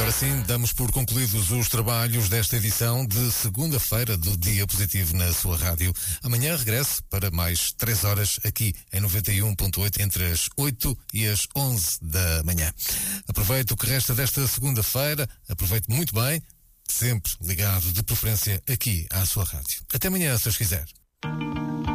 Agora sim, damos por concluídos os trabalhos desta edição de segunda-feira do Dia Positivo na sua rádio. Amanhã regresso para mais 3 horas aqui em 91.8 entre as 8 e as 11 da manhã. Aproveite o que resta desta segunda-feira, aproveite muito bem, sempre ligado de preferência aqui à sua rádio. Até amanhã, se os quiser.